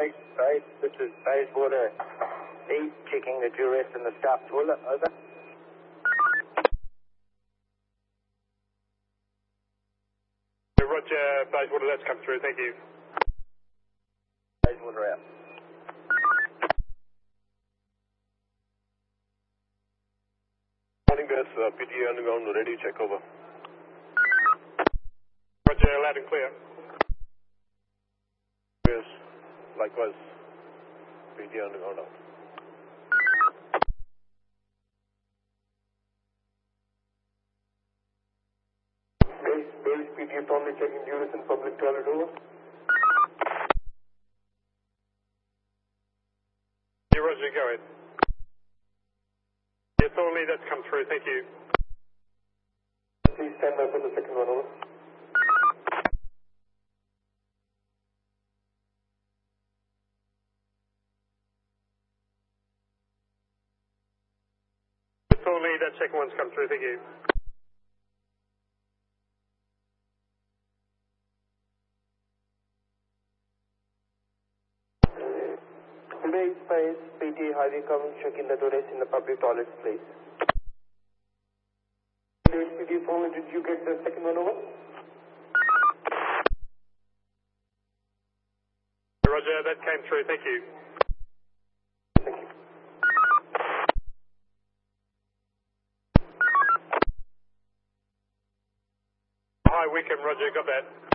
Base, this is Bayswater 8, checking the duress and the staff toilet, over. Roger, Bayswater, that's come through, thank you. Bayswater out. Morning, Beth, PTA underground, ready, check over. Roger, loud and clear. Yes, likewise, PTA underground out. Base, PTA only checking duress and public toilet, over. Yeah, Roger, go ahead. Yes, Thornley, that's come through, thank you. Please stand by for the second one, over. Thornley, that second one's come through, thank you. Base, PTA highway coming, checking the duress in the public toilets, please. Base, PTA phone, did you get the second one, over? Roger, that came through, thank you. Thank you. Hi, Wickham, Roger, got that.